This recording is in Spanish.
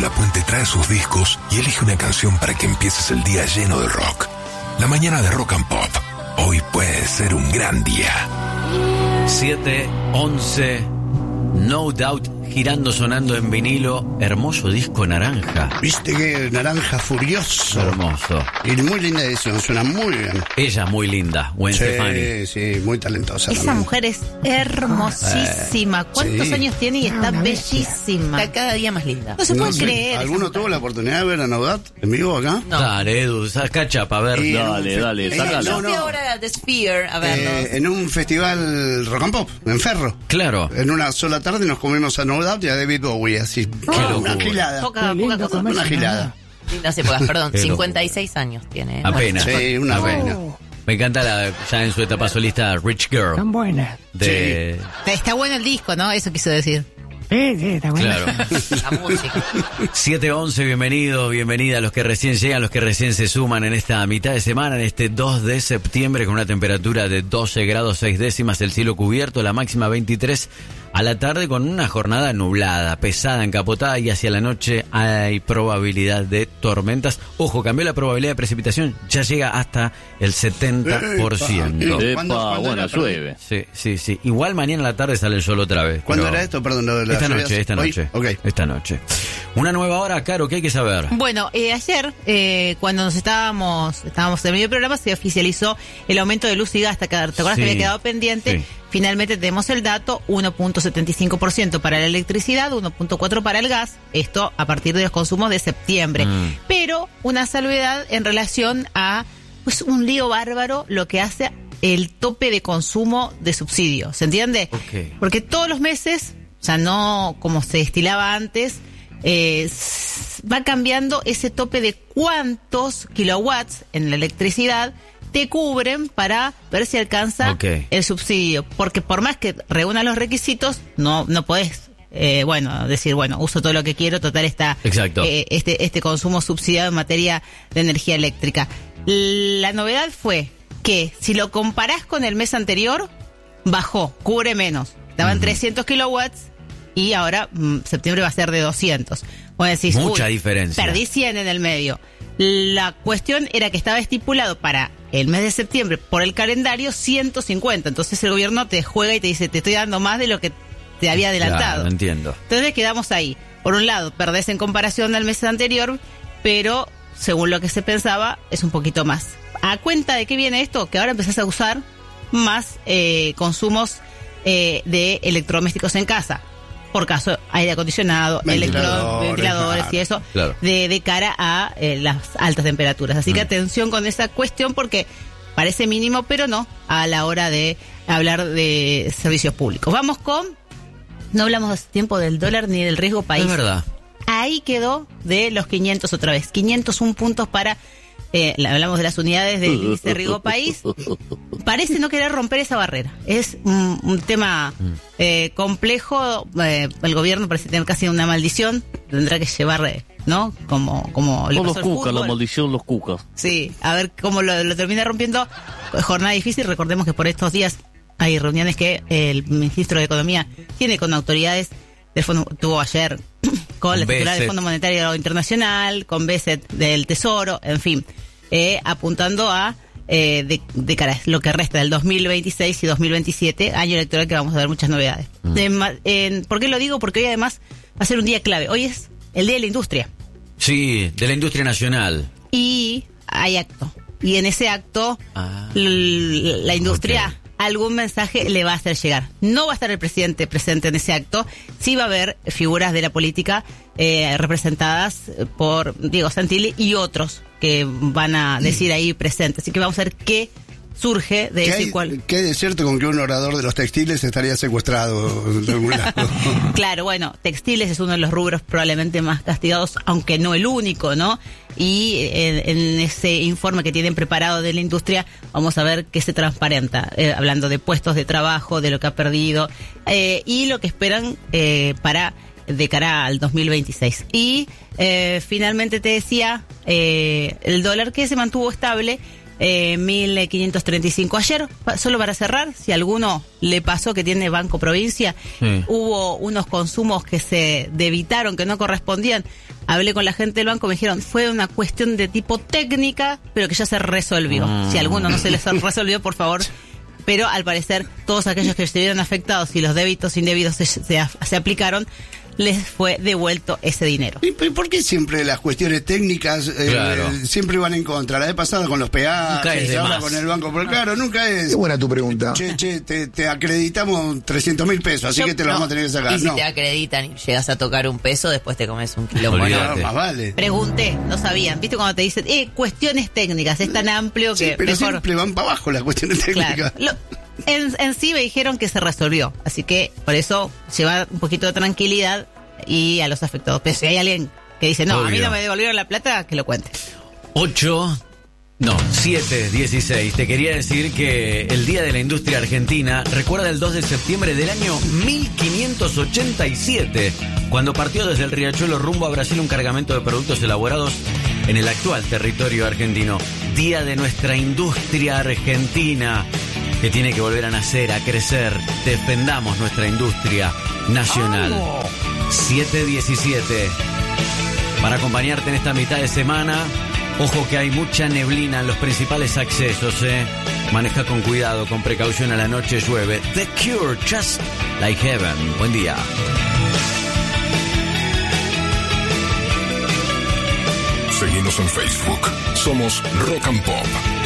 Lapuente trae sus discos y elige una canción para que empieces el día lleno de rock. La mañana de Rock and Pop. Hoy puede ser un gran día. 7:11, No Doubt, girando, sonando en vinilo. Hermoso disco naranja. Viste que naranja furioso. Hermoso. Y muy linda edición, suena muy bien. Ella muy linda, Gwen Stefani. Sí, muy talentosa. Esa también. mujer es hermosísima. ¿Cuántos sí. años tiene y está bellísima? Está cada día más linda. No se puede sé, creer. ¿Alguno tuvo la oportunidad de ver a No Doubt en vivo acá? No. Dale, Edu, saca chapa, a ver. Y Dale, sácala. Yo fui ahora a The Sphere a verlos. En un festival rock and pop, en Ferro. Claro. En una sola tarde nos comimos a No Doubt y a David Bowie, así. locura. Una gilada. Poca cosa. Una gilada. Lindas épocas, perdón. Qué 56 años tiene. Apenas. Sí, una pena. Me encanta ya en su etapa solista Rich Girl. Tan buenas. Está bueno el disco, ¿no? Eso quiso decir. Sí, está bueno. Claro. La música. 7:11, bienvenidos, bienvenida a los que recién llegan, los que recién se suman en esta mitad de semana, en este 2 de septiembre, con una temperatura de 12 grados 6 décimas, el cielo cubierto, la máxima 23 a la tarde, con una jornada nublada, pesada, encapotada, y hacia la noche hay probabilidad de tormentas. Ojo, cambió la probabilidad de precipitación, ya llega hasta el 70%. Epa, bueno, llueve. Sí. Igual mañana en la tarde sale el sol otra vez. ¿Cuándo pero- era esto? Perdón, lo de las Esta lluvias. noche. ¿Hoy? Ok. Esta noche. Una nueva hora, Caro, ¿qué hay que saber? Bueno, ayer, cuando nos estábamos en medio del programa, se oficializó el aumento de luz y gas. ¿Te acuerdas Sí. que había quedado pendiente? Sí. Finalmente tenemos el dato, 1.75% para la electricidad, 1.4% para el gas, esto a partir de los consumos de septiembre. Pero una salvedad en relación a pues un lío bárbaro lo que hace el tope de consumo de subsidio, ¿se entiende? Ok. Porque todos los meses, o sea, no como se estilaba antes, va cambiando ese tope de cuántos kilowatts en la electricidad te cubren para ver si alcanza Ok. el subsidio. Porque por más que reúna los requisitos, no podés, decir, uso todo lo que quiero, total está Exacto. este consumo subsidiado en materia de energía eléctrica. La novedad fue que si lo comparás con el mes anterior, bajó, cubre menos. Estaban 300 kilowatts y ahora septiembre va a ser de 200. Bueno, decís, Mucha diferencia. Perdí 100 en el medio. La cuestión era que estaba estipulado para el mes de septiembre por el calendario 150. Entonces el gobierno te juega y te dice, te estoy dando más de lo que te había adelantado. Claro, entiendo. Entonces quedamos ahí. Por un lado, perdés en comparación al mes anterior, pero según lo que se pensaba, es un poquito más. ¿A cuenta de qué viene esto? Que ahora empezás a usar más consumos de electrodomésticos en casa. Por caso, aire acondicionado, ventiladores y eso, Claro. de cara a las altas temperaturas. Así que atención con esa cuestión porque parece mínimo, pero no a la hora de hablar de servicios públicos. Vamos con... No hablamos hace tiempo del dólar ni del riesgo país. Es verdad. Ahí quedó de los 500 otra vez. 501 puntos para... hablamos de las unidades del índice riesgo país. Parece no querer romper esa barrera. Es un tema complejo. El gobierno parece tener casi una maldición. Tendrá que llevar, ¿no? Como le Son los pasó al cucas, la fútbol. maldición, los cucas. Sí, a ver cómo lo termina rompiendo. Jornada difícil. Recordemos que por estos días hay reuniones que el ministro de Economía tiene con autoridades del fondo. Tuvo ayer con la titular del Fondo Monetario Internacional, con Beset del Tesoro, en fin, apuntando a de cara a lo que resta del 2026 y 2027, año electoral que vamos a ver muchas novedades. ¿Por qué lo digo? Porque hoy además va a ser un día clave. Hoy es el Día de la Industria. Sí, de la industria nacional. Y hay acto. Y en ese acto, la industria... algún mensaje le va a hacer llegar. No va a estar el presidente presente en ese acto, sí va a haber figuras de la política representadas por Diego Santilli y otros que van a decir ahí presentes. Así que vamos a ver qué surge de eso y cuál. ¿Qué hay de cierto con que un orador de los textiles estaría secuestrado de algún lado? Claro, bueno, textiles es uno de los rubros probablemente más castigados, aunque no el único, ¿no? Y en ese informe que tienen preparado de la industria, vamos a ver qué se transparenta, hablando de puestos de trabajo, de lo que ha perdido, y lo que esperan para de cara al 2026. Y finalmente te decía, el dólar que se mantuvo estable, 1.535. Ayer, solo para cerrar, si a alguno le pasó que tiene Banco Provincia, hubo unos consumos que se debitaron, que no correspondían. Hablé con la gente del banco, me dijeron, fue una cuestión de tipo técnica, pero que ya se resolvió. Si a alguno no se les resolvió, por favor. Pero al parecer, todos aquellos que se vieron afectados y los débitos indebidos se aplicaron, les fue devuelto ese dinero. ¿Y por qué siempre las cuestiones técnicas siempre van en contra? La vez pasada con los peajes, ahora con el banco, pero claro, nunca es... Qué buena tu pregunta. Che, te acreditamos 300.000 pesos, así que te lo vamos a tener que sacar. Y si te acreditan y llegas a tocar un peso, después te comes un kilo. No, más vale. Pregunté, no sabían. ¿Viste cuando te dicen, cuestiones técnicas? Es tan amplio que pero mejor... siempre van para abajo las cuestiones técnicas. Claro. En sí me dijeron que se resolvió, así que por eso lleva un poquito de tranquilidad y a los afectados. Pero si hay alguien que dice, no, a mí no me devolvieron la plata, que lo cuente. 7:16. Te quería decir que el Día de la Industria Argentina recuerda el 2 de septiembre del año 1587, cuando partió desde el Riachuelo rumbo a Brasil un cargamento de productos elaborados en el actual territorio argentino. Día de nuestra industria argentina, que tiene que volver a nacer, a crecer. Defendamos nuestra industria nacional. 7:17. Para acompañarte en esta mitad de semana, ojo que hay mucha neblina en los principales accesos, Maneja con cuidado, con precaución, a la noche llueve. The Cure, Just Like Heaven. Buen día. Seguimos en Facebook. Somos Rock and Pop.